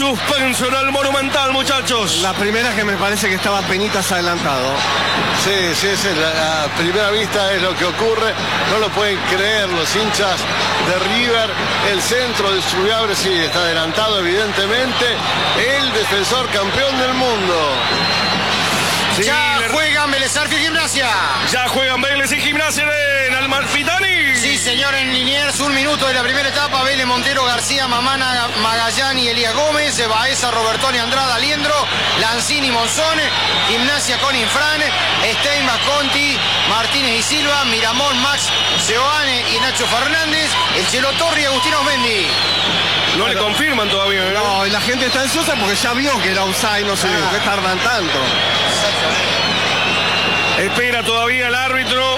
suspenso en el Monumental, muchachos. La primera que me parece que estaba penitas adelantado. Sí, a primera vista es lo que ocurre. No lo pueden creer los hinchas de River. El centro de Subiabre sí está adelantado, evidentemente. El defensor campeón del mundo. Sí, ya juegan Vélez Sarsfield y Gimnasia. Ya juegan Vélez y Gimnasia en Amalfitani. Sí, señor, en Liniers, 1 minuto de la primera etapa. Vélez, Montero, García, Mamana, Magallán y Elías Gómez. Baeza, Robertoni, Andrada, Aliendro, Lanzini, Monzón. Gimnasia con Infran, Steinbach, Conti, Martínez y Silva, Miramón, Max, Seoane y Nacho Fernández. El Chelo Torri y Agustín Osmendi. No le confirman todavía, ¿eh? No, y la gente está ansiosa porque ya vio que era offside, no sé por qué tardan tanto. Espera todavía el árbitro.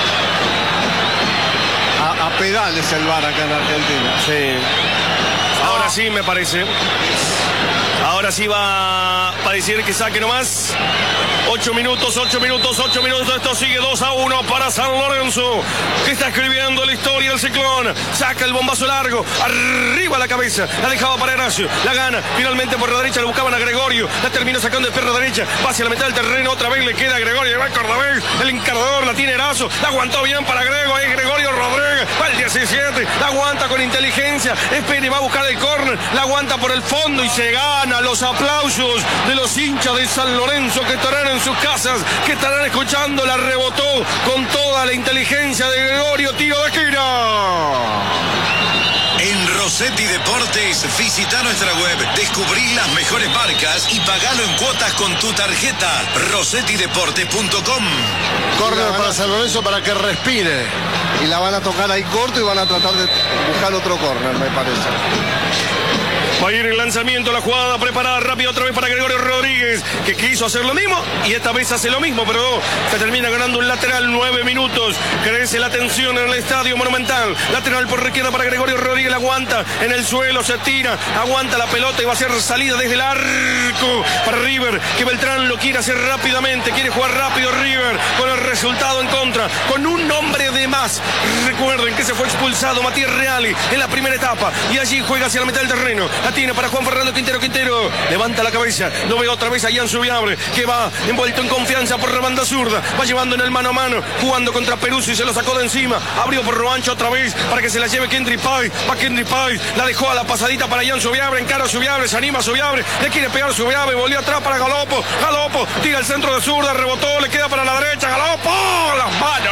A pedales el VAR acá en Argentina. Sí. Ahora sí me parece. Ahora sí va a parecer que saque nomás. 8 minutos. Esto sigue 2-1 para San Lorenzo, que está escribiendo la historia del Ciclón. Saca el bombazo largo. Arriba la cabeza. La dejaba para Horacio. La gana. Finalmente por la derecha. Lo buscaban a Gregorio. La terminó sacando de perro derecha. Va hacia la mitad del terreno. Otra vez le queda a Gregorio. Va el cordobés. El encargador la tiene Erazo. La aguantó bien para Grego. Ahí Gregorio Rodríguez. Va el 17. La aguanta con inteligencia. Espera y va a buscar el córner. La aguanta por el fondo y se gana los aplausos de los hinchas de San Lorenzo, que estarán en sus casas, que estarán escuchando. La rebotó con toda la inteligencia de Gregorio. Tiro de esquina. En Rossetti Deportes, visita nuestra web, descubrí las mejores marcas y pagalo en cuotas con tu tarjeta. rossettideportes.com. Córner para San Lorenzo para que respire. Y la van a tocar ahí corto y van a tratar de buscar otro córner, me parece. Va a ir el lanzamiento, la jugada preparada rápido otra vez para Gregorio Rodríguez, que quiso hacer lo mismo y esta vez hace lo mismo, pero se termina ganando un lateral. 9 minutos. Crece la tensión en el Estadio Monumental. Lateral por izquierda para Gregorio Rodríguez. La aguanta en el suelo, se tira, aguanta la pelota y va a ser salida desde el arco para River, que Beltrán lo quiere hacer rápidamente. Quiere jugar rápido River con el resultado en contra, con un hombre de más. Recuerden que se fue expulsado Matías Reali en la primera etapa y allí juega hacia la mitad del terreno. La tiene para Juan Fernando Quintero. Levanta la cabeza. Lo ve otra vez a Ian Subiabre, que va envuelto en confianza por la banda zurda. Va llevando en el mano a mano, jugando contra Peruzzi y se lo sacó de encima. Abrió por Roancho otra vez para que se la lleve Kendry Páez. Va Kendry Páez. La dejó a la pasadita para Ian Subiabre. Encara a Subiabre. Se anima a Subiabre. Le quiere pegar a Subiabre. Volvió atrás para Galopo. Tira el centro de zurda. Rebotó. Le queda para la derecha. Galopo. Las manos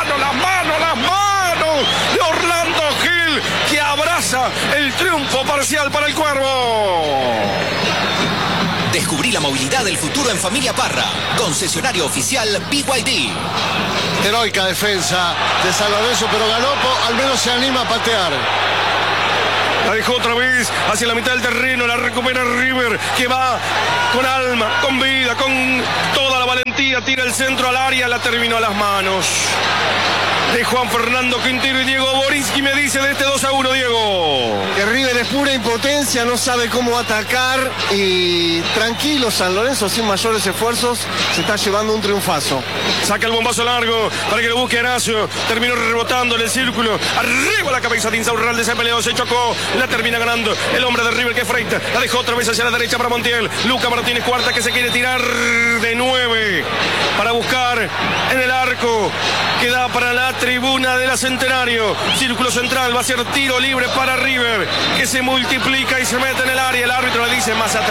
de Orlando Gil, que abraza el triunfo parcial para el Cuervo. Descubrí la movilidad del futuro en Familia Parra. Concesionario oficial BYD. Heroica defensa de San Lorenzo, pero Galopo al menos se anima a patear. La dejó otra vez hacia la mitad del terreno. La recupera River, que va con alma, con vida, con toda la valentía. Tira el centro al área. La terminó a las manos de Juan Fernando Quintero y Diego Borinsky. Me dice de este 2-1, Diego. Que River es pura impotencia, no sabe cómo atacar y tranquilo San Lorenzo, sin mayores esfuerzos, se está llevando un triunfazo. Saca el bombazo largo para que lo busque Horacio. Terminó rebotando en el círculo. Arriba la cabeza de Insaurralde, se peleó, se chocó. La termina ganando el hombre de River, que Freita. La dejó otra vez hacia la derecha para Montiel. Luca Martínez Cuarta, que se quiere tirar de 9 para buscar en el arco. Queda para la tribuna de la Centenario. Círculo central, va a ser tiro libre para River, que se multiplica y se mete en el área. El árbitro le dice más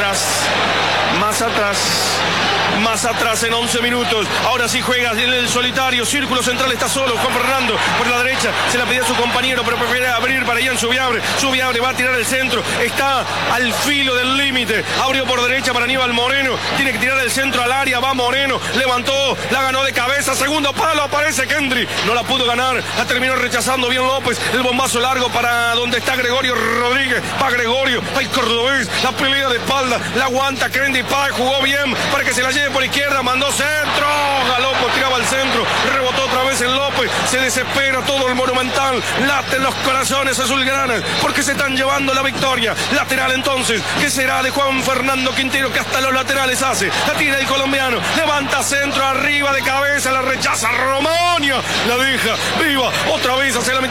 atrás en 11 minutos. Ahora sí juega en el solitario. Círculo central, está solo Juan Fernando por la derecha. Se la pidió a su compañero, pero prefiere abrir para Ian Subiabre. Subiabre va a tirar el centro. Está al filo del límite. Abrió por derecha para Aníbal Moreno. Tiene que tirar el centro al área. Va Moreno. Levantó. La ganó de cabeza. Segundo palo. Aparece Kendry. No la pudo ganar. La terminó rechazando bien López. El bombazo largo para donde está Gregorio Rodríguez. Va Gregorio. Va el cordobés. La pelea de espalda. La aguanta Kendry Páez. Jugó bien para que se la lleve por izquierda. Mandó centro. Galopo tiraba al centro. Rebotó otra vez en López. Se desespera todo el Monumental. Laten los corazones azulgranas porque se están llevando la victoria. Lateral entonces, que será de Juan Fernando Quintero, que hasta los laterales hace. La tira el colombiano. Levanta centro arriba de cabeza. La rechaza Romaña. La deja viva. Otra vez hacia la mitad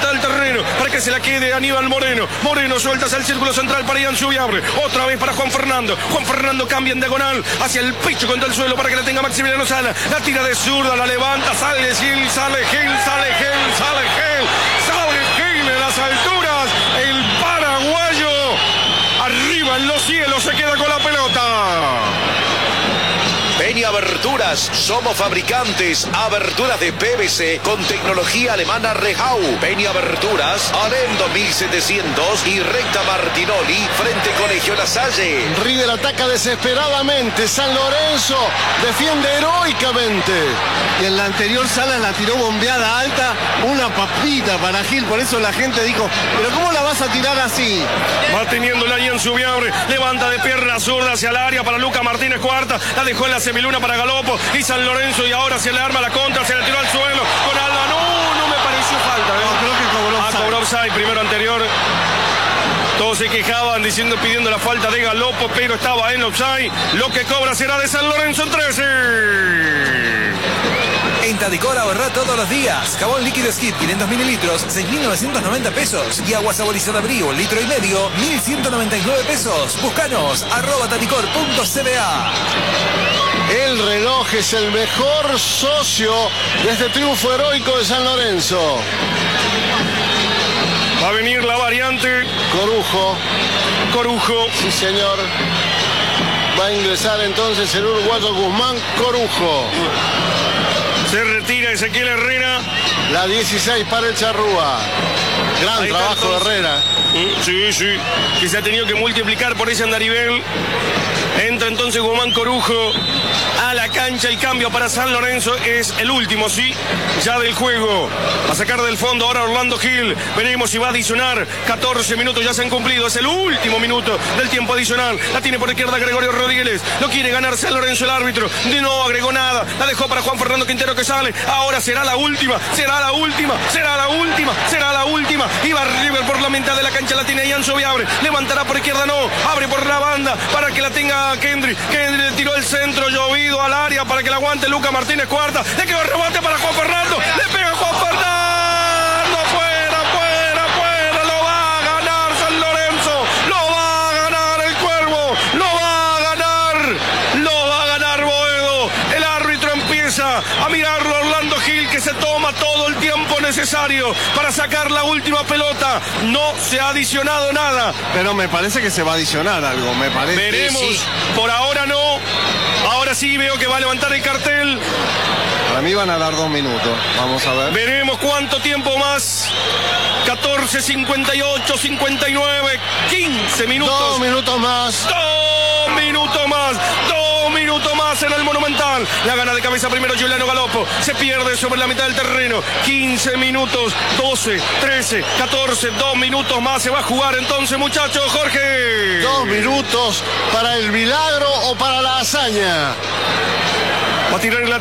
mitad del terreno para que se la quede Aníbal Moreno. Moreno sueltas al círculo central para Ian Subiabre. Otra vez para Juan Fernando. Juan Fernando cambia en diagonal hacia el pecho contra el suelo para que la tenga Maximiliano Sala. La tira de zurda, la levanta, sale Gil, sale Gil, sale Gil, sale Gil, sale Gil en las alturas. El paraguayo arriba en los cielos se queda con la pelota. Peña Aberturas, somos fabricantes. Aberturas de PVC con tecnología alemana Rehau. Peña Aberturas, Alem 2700 y recta Martinoli frente Colegio La Salle. River ataca desesperadamente. San Lorenzo defiende heroicamente. Y en la anterior Sala la tiró bombeada alta, una papita para Gil, por eso la gente dijo, pero ¿cómo la vas a tirar así? Va teniendo la Ian Subiabre, levanta de pierna zurda hacia el área para Luca Martínez Cuarta, la dejó en la semiluna para Galopo y San Lorenzo y ahora se le arma la contra, se le tiró al suelo con Alba, no me pareció falta. No, creo que cobró offside. Cobró offside primero anterior. Todos se quejaban pidiendo la falta de Galopo, pero estaba en offside. Lo que cobra será de San Lorenzo en 13. En Tadicor ahorra todos los días. Jabón líquido Skid 500 mililitros, 6.990 pesos. Y agua saborizada Brio, litro y medio, 1.199 pesos. Búscanos, @tadicor.cba. El reloj es el mejor socio de este triunfo heroico de San Lorenzo. Va a venir la variante. Corujo. Sí, señor. Va a ingresar entonces el uruguayo Guzmán Corujo. Se retira Ezequiel Herrera. La 16 para el Charrúa. Gran trabajo de Herrera. Sí. Que se ha tenido que multiplicar por ese andarivel. Entra entonces Guzmán Corujo a la cancha. El cambio para San Lorenzo es el último, sí, ya del juego. Va a sacar del fondo ahora Orlando Gil. Veremos si va a adicionar. 14 minutos ya se han cumplido. Es el último minuto del tiempo adicional. La tiene por izquierda Gregorio Rodríguez. Lo quiere ganar San Lorenzo, el árbitro. No agregó nada. La dejó para Juan Fernando Quintero que sale. Ahora será la última. Y va River por la mitad de la cancha. La tiene Ian Subiabre. Levantará por izquierda, no. Abre por la banda para que la tenga Kendry. Kendry le tiró el centro llovido al área para que la aguante Luca Martínez Cuarta. Le quedó el remate para Juan Fernando. Le pega Juan Fernando. Fuera. Lo va a ganar San Lorenzo. Lo va a ganar el Cuervo. Lo va a ganar Boedo. El árbitro empieza a mirarlo a Orlando Gil, que se toma todo el tiempo necesario para sacar la última pelota. No se ha adicionado nada. Pero me parece que se va a adicionar algo, me parece. Veremos, Sí. por ahora no. Ahora sí veo que va a levantar el cartel. Para mí van a dar 2 minutos, vamos a ver. Veremos cuánto tiempo más. 14, 58, 59, 15 minutos. 2 minutos más. 2 minutos más. 2 minutos más en el Monumental. La gana de cabeza primero Giuliano Galopo. Se pierde sobre la mitad del terreno. 15 minutos. 12, 13, 14. 2 minutos más. Se va a jugar entonces, muchachos. Jorge. 2 minutos para el milagro o para la hazaña. Va a tirar la